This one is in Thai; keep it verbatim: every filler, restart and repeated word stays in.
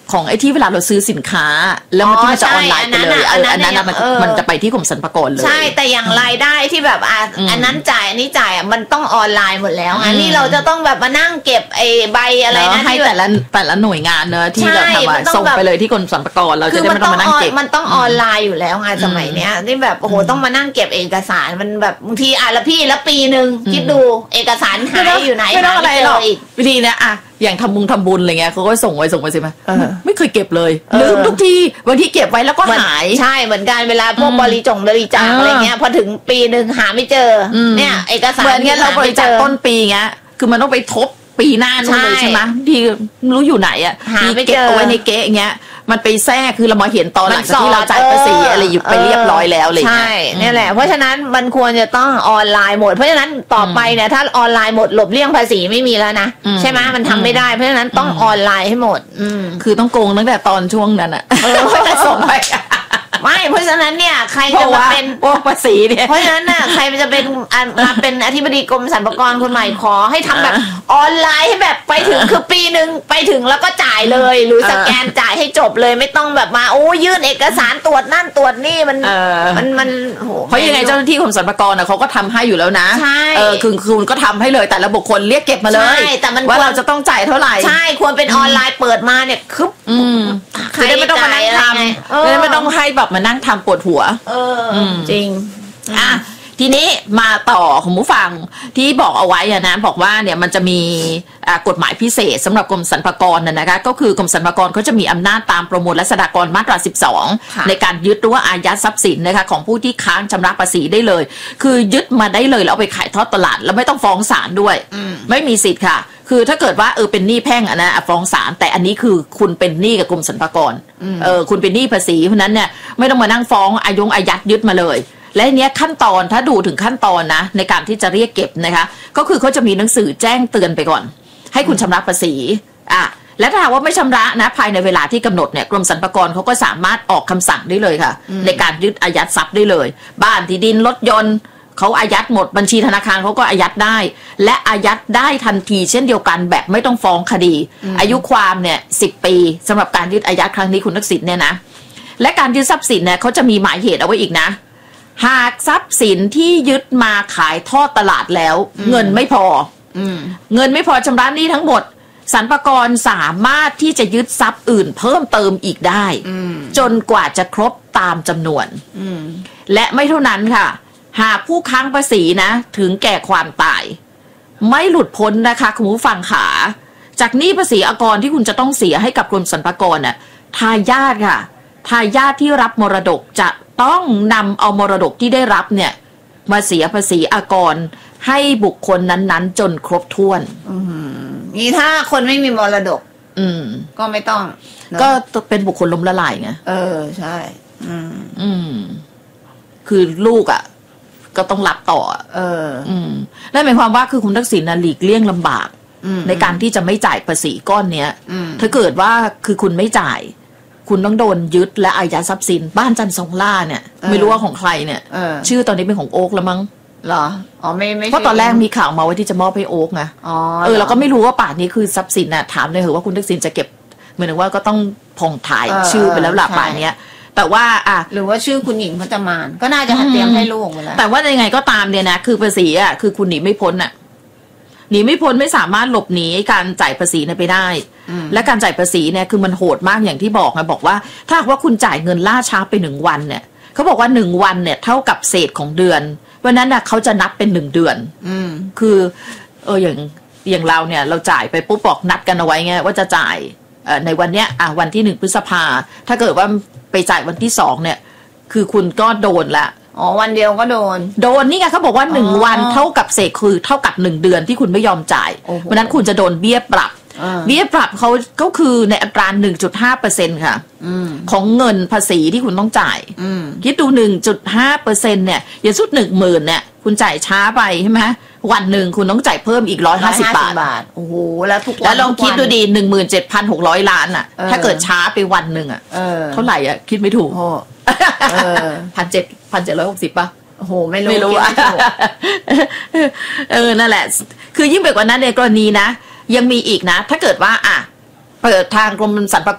ของไอ้ที่เวลาเราซื้อสินค้าแล้วมันที่มันจะออนไลน์ไปเลยอันนั้นมันมันจะไปที่กรมสรรพากรเลยใช่แต่อย่างรายได้ที่แบบอ่ะอันนั้นจ่ายอันนี้จ่ายอ่ะมันต้องออนไลน์หมดแล้วอันนี้เราจะต้องแบบมานั่งเก็บไอ้ใบอะไรนะให้แต่ละแต่ละหน่วยงานเนอะที่เราทำส่งไปเลยที่กรมสรรพากรเราจะได้ไม่ต้องมานั่งเก็บมันต้องออนไลน์อยู่แล้วไงสมัยเนี้ยนี่แบบโอ้โหต้องมานั่งเก็บเอกสารมันแบบบางทีอ่ะแล้วพี่แล้วปีหนึ่งคิดดูเอกสารหายอยู่ไหนไม่ต้องอะไรหรอกวิธีเนี้ยอ่ะอย่างทำบุญทำบุญอะไรเงี้ยเขาก็ส่งไว้ส่งไปสิไหมไม่เคยเก็บเลยลืมทุกทีบางทีเก็บไว้แล้วก็หายใช่เหมือนกันเวลาพวกบริจงบริจาคอะไรเงี้ยพอถึงปีหนึ่งหาไม่เจอเนี่ยเอกสารเหมือนเงี้ยเราบริจาคต้นปีเงี้ยคือมันต้องไปทบปีหน้านู่นเลยใช่ไหมที่รู้อยู่ไหนอ่ะที่เก็บเอาไว้ในเก๊ะเงี้ยมันไปแทรกคือเรามาเห็นตอนหลังจากที่เราจ่ายภาษีอะไรอยู่ไปเรียบร้อยแล้วเลยใช่นี่แหละเพราะฉะนั้นมันควรจะต้องออนไลน์หมดเพราะฉะนั้นต่อไปเนี่ยถ้าออนไลน์หมดหลบเลี่ยงภาษีไม่มีแล้วนะใช่ไหมมันทำไม่ได้เพราะฉะนั้นต้องออนไลน์ให้หมดคือต้องโกงตั้งแต่ตอนช่วงนั้นอ่ะไม่ได้ส่งไปไม่เพราะฉะนั้นเนี่ยใครจะมาเป็นพวกภาษีเนี่ยเพราะฉะนั้นน่ะใครจะเป็นมาเป็นอธิบดีกรมสรรพากรคนใหม่ขอให้ทำแบบออนไลน์ให้แบบไปถึงคือปีหนึ่งไปถึงแล้วก็จ่ายเลยหรือสแกนจ่ายให้จบเลยไม่ต้องแบบมาโอ้ยื่นเอกสารตรวจนั่นตรวจนี่มันมันมันเพราะยังไงเจ้าหน้าที่กรมสรรพากรน่ะเขาก็ทำให้อยู่แล้วนะใช่เออคือคุณก็ทำให้เลยแต่ละบุคคลเรียกเก็บมาเลยว่าเราจะต้องจ่ายเท่าไหร่ใช่ควรเป็นออนไลน์เปิดมาเนี่ยคึบใครไม่ต้องมานั่งทำไม่ต้องให้แบบมานั่งทำปวดหัวเออจริงอ่ะทีนี้มาต่อของผู้ฟังที่บอกเอาไว้นะบอกว่าเนี่ยมันจะมีกฎหมายพิเศษสำหรับกรมสรรพากรน่ะนะคะก็คือกรมสรรพากรเขาจะมีอำนาจตามประมวลรัษฎากรมาตราสิบสองในการยึดหรือว่าอายัดทรัพย์สินนะคะของผู้ที่ค้างชำระภาษีได้เลยคือยึดมาได้เลยแล้วเอาไปขายทอดตลาดแล้วไม่ต้องฟ้องศาลด้วยไม่มีสิทธิ์ค่ะคือถ้าเกิดว่าเออเป็นหนี้แพ่งอะนะฟ้องศาลแต่อันนี้คือคุณเป็นหนี้กับกรมสรรพากรเออคุณเป็นหนี้ภาษีเพราะนั้นเนี่ยไม่ต้องมานั่งฟ้องอายุอายัดยึดมาเลยและเนี้ยขั้นตอนถ้าดูถึงขั้นตอนนะในการที่จะเรียกเก็บนะคะก็คือเขาจะมีหนังสือแจ้งเตือนไปก่อนให้คุณชำระภาษีอ่ะและถ้าหากว่าไม่ชำระนะภายในเวลาที่กำหนดเนี่ยกรมสรรพากรเขาก็สามารถออกคำสั่งได้เลยค่ะในการยึดอายัดทรัพย์ได้เลยบ้านที่ดินรถยนต์เขาอายัดหมดบัญชีธนาคารเขาก็อายัดได้และอายัดได้ทันทีเช่นเดียวกันแบบไม่ต้องฟ้องคดีอายุความเนี่ยสิบปีสำหรับการยึดอายัดครั้งนี้คุณทักษิณเนี่ยนะและการยึดทรัพย์สินเนี่ยเขาจะมีหมายเหตุเอาไว้อีกนะหากทรัพย์สินที่ยึดมาขายทอดตลาดแล้วเงินไม่พอเงินไม่พอชำระหนี้ทั้งหมดสรรพากรสามารถที่จะยึดทรัพย์อื่นเพิ่มเติมอีกได้จนกว่าจะครบตามจำนวนและไม่เท่านั้นค่ะหากผู้ค้างภาษีนะถึงแก่ความตายไม่หลุดพ้นนะคะคุณผู้ฟังขาจากหนี้ภาษีอากรที่คุณจะต้องเสียให้กับกรมสรรพากรน่ะทายาทค่ะทายาทที่รับมรดกจะต้องนำเอามรดกที่ได้รับเนี่ยมาเสียภาษีอากรให้บุคคลนั้นๆจนครบถ้วนนี่ถ้าคนไม่มีมรดกอืมก็ไม่ต้องก็เป็นบุคคลล้มละลายไงเออใช่อืมอืมคือลูกอ่ะก็ต้องรับต่อเอออืมนั่นหมายความว่าคือคุณทักษิณน่ะหลีกเลี่ยงลำบากในการที่จะไม่จ่ายภาษีก้อนเนี้ยถ้าเกิดว่าคือคุณไม่จ่ายคุณต้องโดนยึดและอายัดทรัพย์สินบ้านจันทร์สงล่าเนี่ยไม่รู้ว่าของใครเนี่ยชื่อตอนนี้เป็นของโอ๊กแล้วมั้งเหรออ๋อไม่ไม่เพราะตอนแรกมีข่าวมาว่าที่จะมอบให้โอ๊กไงอ๋อเออเราก็ไม่รู้ว่าป่านนี้คือทรัพย์สินน่ะถามเลยเหรอว่าคุณทักษิณจะเก็บเหมือนว่าก็ต้องผ่องถ่ายชื่อไปแล้วหลับป่านเนี้ยแต่ว่าอ่ะหรือว่าชื่อคุณหญิงพจมานก็น่าจะเตรียมให้ลูกไปแล้วแต่ว่ายังไงก็ตามเนี่ยนะคือภาษีอ่ะคือคุณหนีไม่พ้นอ่ะหนีไม่พ้นไม่สามารถหลบหนีการจ่ายภาษีไปได้และการจ่ายภาษีเนี่ยคือมันโหดมากอย่างที่บอกไงบอกว่าถ้าว่าคุณจ่ายเงินล่าช้าไปหนึ่งวันเนี่ยเขาบอกว่าหนึ่งวันเนี่ยเท่ากับเศษของเดือนวันนั้นน่ะเขาจะนับเป็นหนึ่งเดือนคือเอออย่างอย่างเราเนี่ยเราจ่ายไปปุ๊บบอกนัดกันเอาไว้ไงว่าจะจ่ายในวันเนี้ยอ่ะวันที่หนึ่งพฤษภาถ้าเกิดว่าไปจ่ายวันที่สองเนี่ยคือคุณก็โดนละอ๋อวันเดียวก็โดนโดนนี่ไงเขาบอกว่าหนึ่งวันเท่ากับเศษคือเท่ากับหนึ่งเดือนที่คุณไม่ยอมจ่ายเพราะนั้นคุณจะโดนเบี้ยปรับเบี้ยปรับเขาก็คือในอัตรา หนึ่งจุดห้าเปอร์เซ็นต์ ค่ะของเงินภาษีที่คุณต้องจ่ายคิดดู หนึ่งจุดห้าเปอร์เซ็นต์ เนี่ยอย่างสุด หนึ่งหมื่น เนี่ยคุณจ่ายช้าไปใช่ไหมวันหนึ่งคุณต้องจ่ายเพิ่มอีกหนึ่งร้อยห้าสิบบาทโอ้โหแล้วทุกวันแล้วลองคิดดูดี หนึ่งหมื่นเจ็ดพันหกร้อย ล้านอ่ะถ้าเกิดช้าไปวันนึงอ่ะเท่าไหร่อ่ะคิดไม่ถูกเออ หนึ่งพันเจ็ดร้อยหกสิบ ป่ะโอ้โหไม่รู้ไม่รู้อ่ะเออนั่นแหละคือยิ่งไปกว่านั้นในกรณีนะยังมีอีกนะถ้าเกิดว่าอ่ะเปิดทางกรมสรรพากร